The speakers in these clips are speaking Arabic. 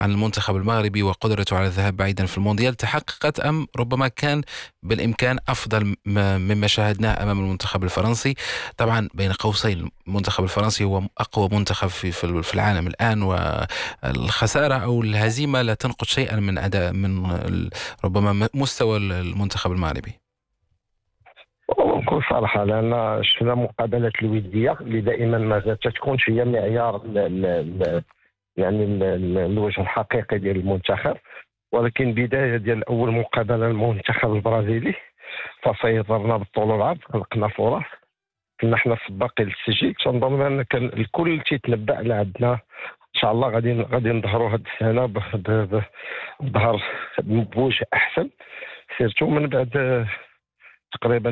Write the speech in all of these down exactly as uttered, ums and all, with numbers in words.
عن المنتخب المغربي وقدرته على الذهاب بعيدا في المونديال تحققت، أم ربما كان بالإمكان أفضل م- مما شاهدناه أمام المنتخب الفرنسي؟ طبعا بين قوسين المنتخب الفرنسي هو أقوى منتخب في في في العالم الآن، والخسارة أو الهزيمة لا تنقص شيئا من أداء من ال- ربما م- مستوى المنتخب المغربي. بكل صراحة، لأن شفنا مقابلات الودية اللي دائما ما تتكونش هي معيار ال- ال- ال- يعني ال- ال- الوجه الحقيقي ديال المنتخب، ولكن بداية ديال أول مقابلة المنتخب البرازيلي فسيطرنا بالطول والعرض، خلقنا فرص، كنا حنا سباقين للتسجيل. تنظن أن كان الكل تيتنبأ على عندنا ان شاء الله غادي غادي نظهروا هذه السنه ب- ب- بظهر بوجه احسن، سيرتو من بعد تقريبا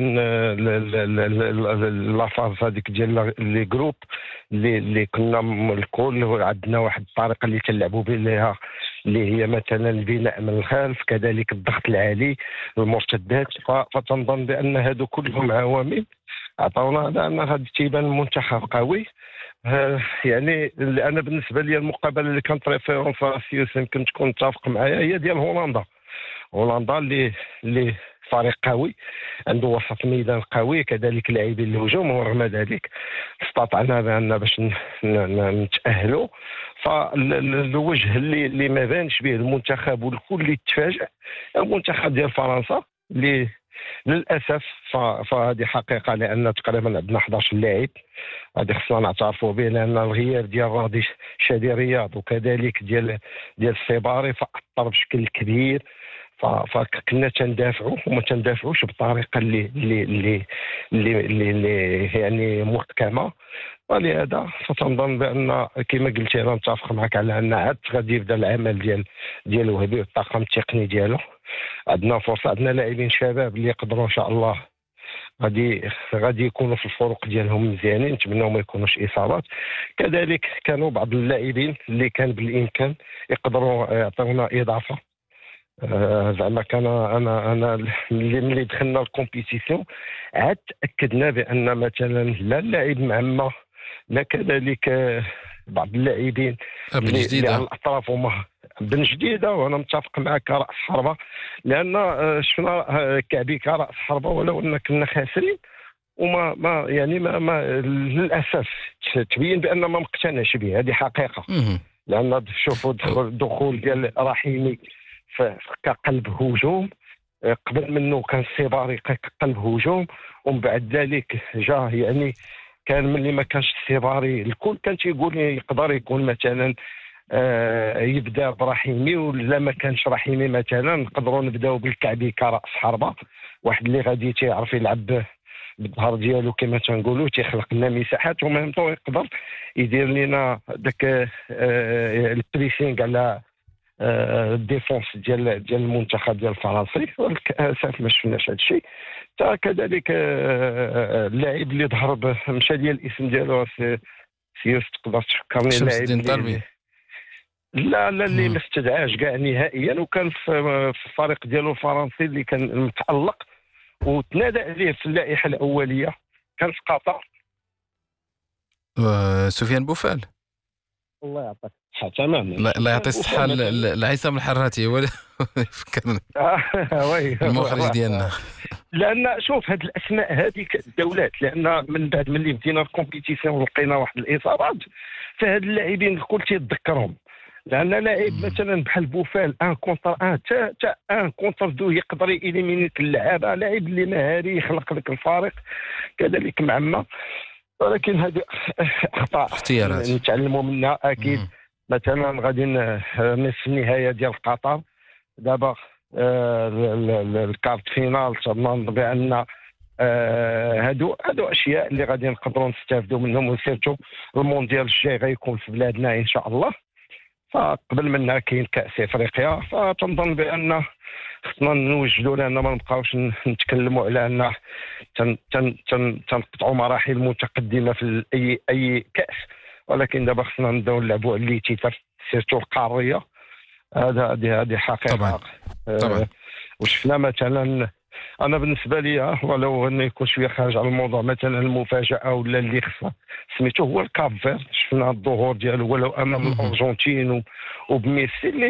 لافاز هذيك ديال لي جروب اللي اللي كنا م- الكل عندنا واحد الطريقه اللي تلعبوا بها، اللي هي مثلا البناء من الخلف، كذلك الضغط العالي، المرتدات. ف- فتنظن بان هادو كلهم عوامل عطاونا على ان غادي تيبان منتخب قوي. آه، يعني اللي انا بالنسبه لي المقابله اللي كانت ريفيرونس راسيوس يمكن تكون متفق معايا هي ديال هولندا. هولندا اللي اللي فريق قوي، عنده وسط ميدان قوي، كذلك لاعبين الهجوم، ورغم ذلك استطعنا بان باش ن- ن- نتاهلوا. فالوجه اللي اللي ما بانش به المنتخب والكل اللي تفاجأ المنتخب ديال فرنسا، اللي للاسف ف- فهذه حقيقه، لان تقريبا عندنا أحد عشر لاعب، هذه خصنا نعترفوا به، لان الغياب ديال راضي شادي رياض وكذلك ديال ديال السيباري فاثر بشكل كبير. ف- فكنا تندافعوا وما تندافعوش بطريقه اللي اللي اللي اللي, اللي, اللي يعني محكمه. ولهذا فتنظن بان كما قلتي انا متفق معك على ان عاد غادي يبدا العمل ديال ديال وهبي والطاقم التقني ديالو. عندنا فرصه، عندنا لاعبين شباب اللي يقدروا ان شاء الله غادي غادي يكونوا في الفرق ديالهم مزيانين، نتمنوا ما يكونوش اصابات. كذلك كانوا بعض اللاعبين اللي كان بالامكان يقدروا يعطيونا اضافه. آه، زعما كان انا انا اللي ملي دخلنا الكومبيتيسيون عاد تاكدنا بان مثلا لا اللاعب معمى، لا كذلك آه، بعض اللاعبين بن اللي اللي على جديدة. الاطراف هما بن جديده. وانا متفق معك كراس حربه، لان آه، شفنا آه، كعبي كراس حربه ولو ان كنا خاسرين وما ما يعني ما, ما للاسف تبين بان ما مقتنعش به، هذه حقيقه. مهم. لان شوفوا دخول الدخول ديال رحيمي ف- كقلب هجوم، آه، قبل منه كان السيباري كقلب هجوم، ومن بعد ذلك جا يعني كان ملي ما كانش السيباري الكل كان تيقول يقدر يكون مثلا آه، يبدا برحيمي، ولا ما كانش رحيمي مثلا نقدروا نبداو بالكعبي كراس حربه، واحد اللي غادي تيعرف يلعب بالظهر ديالو كما تنقولوا، تيخلق لنا مساحات ومهم طو يقدر يدير لنا داك آه، البريسينغ على آه، الديفونس ديال ديال المنتخب ديال الفرنسي. وللاسف ما شفناش هذا الشيء. تا كذلك آه، اللاعب اللي ظهر ب- مشى ديال الاسم ديالو سي- سيوس، تقدر تفكرني شمس اللاعب الدين اللي طلبي. اللي- لا لا اللي مم. ما استدعاش كاع نهائيا، وكان في في الفريق ديالو الفرنسي اللي كان متالق وتنادى عليه في اللائحه الاوليه، كان في قطر. آه، سفيان بوفال. الله يعطيك الصحه تماما، لا لا يعطي سفيان الصحة بوفال ل- مثلا. ل- لعصام الحراتي هو اللي فكرني، آه، وي المخرج ديالنا. لان شوف هاد الاسماء هذيك الدولات، لان من بعد ملي بدينا الكومبيتيسيون ولقينا واحد الاصابات، فهاد اللاعبين الكل تيتذكرهم. لان لاعب مم. مثلا بحال بوفال ان كونتر ان تا تا ان كونتر دو يقدر يليمينيك اللعابه، لاعب اللي مهاري يخلق لك الفارق، كذلك معنا. ولكن هذه اخطاء اختيارات. نتعلموا منها اكيد. مم. مثلا غادي ن- نصف النهايه ديال قطر دابا، آه، ال- ال- الكارت فينال، تنظن بان آه، هادو هادو اشياء اللي غادي نقدروا نستافدوا منهم، وسيرتو المونديال الجاي غيكون في بلادنا ان شاء الله. فقبل منها كاين كاس افريقيا، فتنظن بان خصنا نوجدوا، لان ما نبقاوش ن- نتكلموا على ان تن تن تن تنقطعوا مراحل متقدمه في ال- اي اي كاس، ولكن دابا خصنا نبداو نلعبوا على اللي تيتر سيرتو القاريه. هذا هذه هذه طبعا حقيقه. طبعا. آه، وشفنا مثلا انا بالنسبه لي ولو انه يكون شويه خارج على الموضوع، مثلا المفاجاه ولا اللي خصها سميتو هو الكاب فير. شفنا الظهور ديالو ولو امام مهم. الارجنتين وبميسي اللي